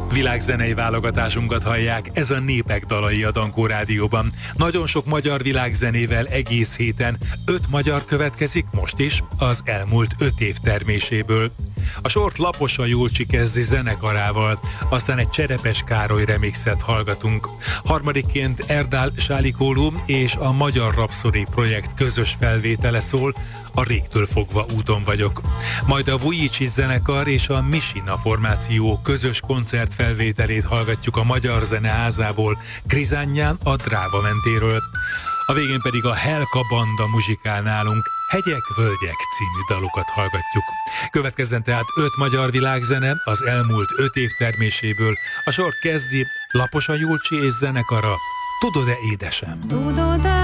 Világzenei válogatásunkat hallják, ez a Népek dalai a Dankó Rádióban. Nagyon sok magyar világzenével egész héten, 5 magyar következik most is az elmúlt 5 év terméséből. A sort Laposa Julcsi kezdi zenekarával, aztán egy Cserepes Károly remixet hallgatunk. Harmadikként Erdál Sálikólu és a Magyar Rapszori projekt közös felvétele szól, a Régtől fogva úton vagyok. Majd a Vujicsi zenekar és a Misina formáció közös koncertfelvételét hallgatjuk a Magyar Zeneházából, Krizányán a Dráva mentéről. A végén pedig a Helka Banda muzsikál nálunk, Hegyek, Völgyek című dalokat hallgatjuk. Következzen tehát 5 magyar világzene az elmúlt 5 év terméséből. A sort kezdi Laposa Julcsi és zenekara. Tudod-e, édesem? Tudod-e?